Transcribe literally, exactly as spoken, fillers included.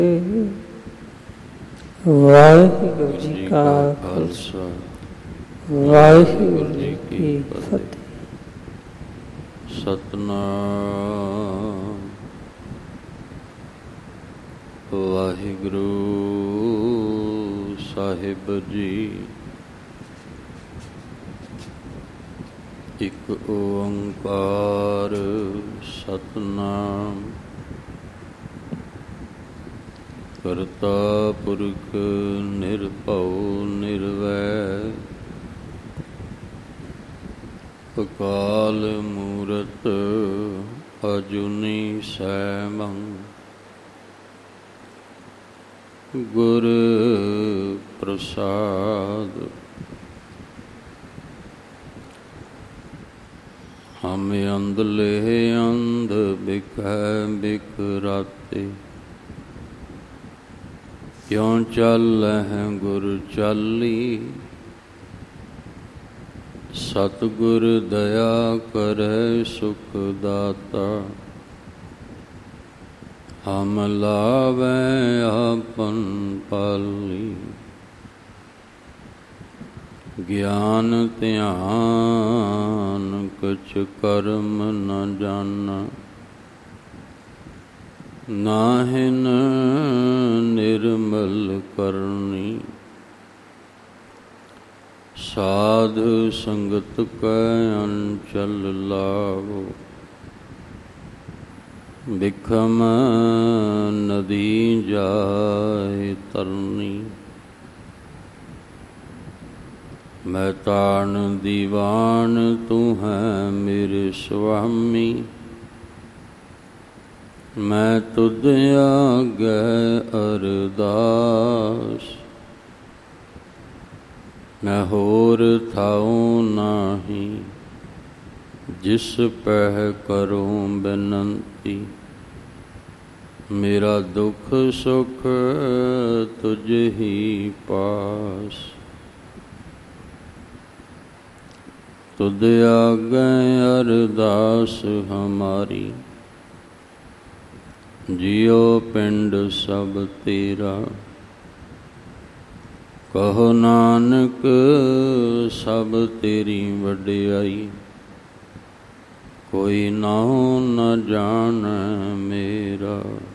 ਵਾਹਿਗੁਰੂ ਜੀ ਕਾ ਖਾਲਸਾ, ਵਾਹਿਗੁਰੂ ਜੀ ਕੀ ਫਤਿਹ। ਸਤਿਨਾਮ ਵਾਹਿਗੁਰੂ ਸਾਹਿਬ ਜੀ। ਇਕ ਓੰਕਾਰ ਸਤਿਨਾਮ ਕਰਤਾ ਪੁਰਖ ਨਿਰਭਉ ਨਿਰਵੈਰ, ਅਕਾਲ ਮੂਰਤ ਅਜੂਨੀ ਸੈਭੰ, ਗੁਰ ਪ੍ਰਸਾਦ। ਹਮ ਅੰਧਲੇ ਅੰਧ ਬਿਕੈ ਬਿਕਰਾਤੇ, ਕਿਉ ਚੱਲਹਿ ਗੁਰ ਚਾਲੀ। ਸਤਿਗੁਰ ਦਇਆ ਕਰੈ ਸੁਖ ਦਾਤਾ, ਹਮ ਲਾਵੈ ਆਪਨ ਪਾਲੀ। ਗਿਆਨ ਧਿਆਨ ਕਛ ਕਰਮ ਨ ਜਾਣਾ, ਨਾਹਿਨ ਨਿਰਮਲ ਕਰਨੀ। ਸਾਧ ਸੰਗਤ ਕੈ ਅੰਚਲ ਲਾਵੋ, ਬਿਖਮ ਨਦੀ ਜਾਇ ਤਰਨੀ। ਮੈਂ ਤਾਣ ਦੀਵਾਨ ਤੂੰ ਹੈ ਮੇਰੇ ਸੁਆਮੀ, ਮੈਂ ਤੁਧ ਆਗੈ ਅਰਦਾਸ। ਮੈਂ ਹੋਰ ਥਾਉ ਨਾਹੀ, ਜਿਸ ਪਹਿ ਕਰੂੰ ਬੇਨੰਤੀ। ਮੇਰਾ ਦੁਖ ਸੁਖ ਤੁਝ ਹੀ ਪਾਸ, ਤੁਧ ਆਗੈ ਅਰਦਾਸ ਹਮਾਰੀ। ਜਿਉ ਪਿੰਡ ਸਭ ਤੇਰਾ, ਕਹੋ ਨਾਨਕ ਸਭ ਤੇਰੀ ਵਡਿਆਈ। ਕੋਈ ਨਾਉ ਨ ਜਾਣੈ ਮੇਰਾ,